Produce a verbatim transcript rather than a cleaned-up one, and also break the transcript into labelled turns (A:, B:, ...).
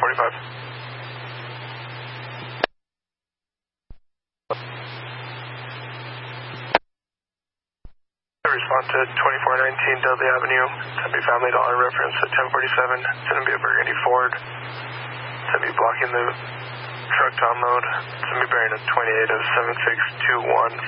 A: forty-five. Respond to twenty-four nineteen Dudley Avenue, Tempe Family Dollar reference at ten forty-seven. It's going to be a Burgundy Ford. It's going to be blocking the truck to unload. It's going to be bearing a twenty-eight of seven six two one.